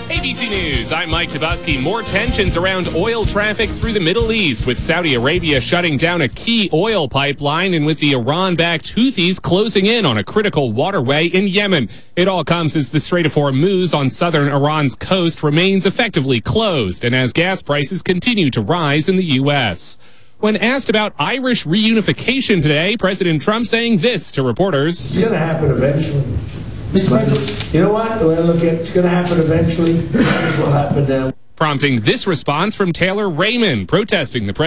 ABC News, I'm Mike Tabusky. More tensions around oil traffic through the Middle East, with Saudi Arabia shutting down a key oil pipeline and with the Iran-backed Houthis closing in on a critical waterway in Yemen. It all comes as the Strait of Hormuz on southern Iran's coast remains effectively closed, and as gas prices continue to rise in the U.S. When asked about Irish reunification today, President Trump saying this to reporters. It's going to happen eventually. Mr. President, you know what? Well, look, it's going to happen eventually. It will happen now. Prompting this response from Taylor Raymond, protesting the